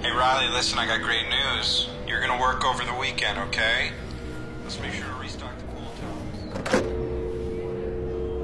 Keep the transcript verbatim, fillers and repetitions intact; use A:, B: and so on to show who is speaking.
A: Hey Riley, listen, I got great news. You're gonna work over the weekend, okay? Let's make sure to restock the pool tower.